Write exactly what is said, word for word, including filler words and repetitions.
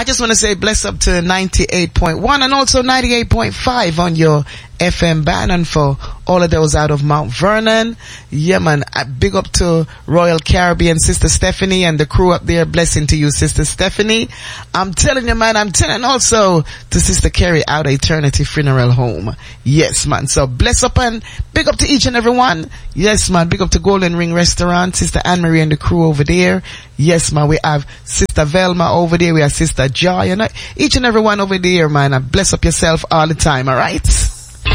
I just want to say bless up to ninety-eight point one and also ninety-eight point five on your F M band, and for all of those out of Mount Vernon. Yeah, man. Big up to Royal Caribbean, Sister Stephanie, and the crew up there. Blessing to you, Sister Stephanie. I'm telling you, man. I'm telling also to Sister Carrie out of Eternity Funeral Home. Yes, man. So bless up and big up to each and every one. Yes, man. Big up to Golden Ring Restaurant, Sister Anne-Marie and the crew over there. Yes, man. We have Sister Velma over there. We have Sister Joy, and each and every one over there, man. And bless up yourself all the time. All right.